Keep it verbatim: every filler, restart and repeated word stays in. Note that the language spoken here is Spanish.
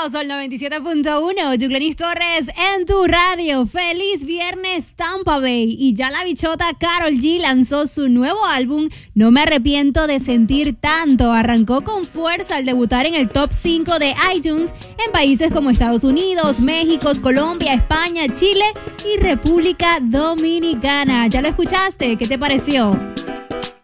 Sol noventa y siete punto uno, Yuclenis Torres en tu radio. Feliz viernes, Tampa Bay. Y ya la bichota Karol G lanzó su nuevo álbum, No me arrepiento de sentir tanto. Arrancó con fuerza al debutar en el top cinco de iTunes en países como Estados Unidos, México, Colombia, España, Chile y República Dominicana. ¿Ya lo escuchaste? ¿Qué te pareció?